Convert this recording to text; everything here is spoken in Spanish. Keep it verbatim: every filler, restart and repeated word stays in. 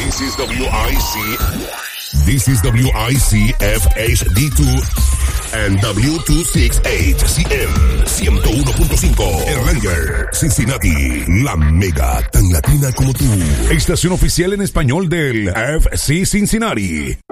This is W I C. This is W I C F H D two and W doscientos sesenta y ocho C M ciento uno punto cinco Erlanger, Cincinnati, la mega tan latina como tú. Estación oficial en español del F C Cincinnati.